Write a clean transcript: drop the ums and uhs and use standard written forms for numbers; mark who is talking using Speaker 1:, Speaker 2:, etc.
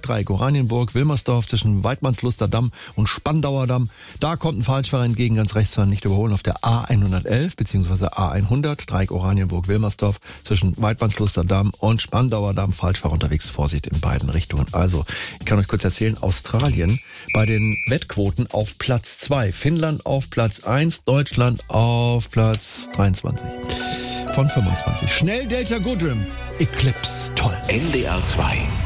Speaker 1: Dreieck Oranienburg, Wilmersdorf zwischen Weidmannsluster Damm und Spandauer Damm. Da kommt ein Fahrradfahrer entgegen, ganz rechts fahren, nicht überholen, auf der A111 bzw. A100, Dreieck Oranienburg, Wilmersdorf zwischen Weidmannsluster Damm und Spandauer Damm. Falschfahrer unterwegs, Vorsicht in beiden Richtungen. Also, ich kann euch kurz erzählen, Australien bei den Wettquoten auf Platz 2, Finnland auf Platz 1, Deutschland auf Platz 23 von 25. Schnell Delta Goodrem, Eclipse, toll.
Speaker 2: NDR 2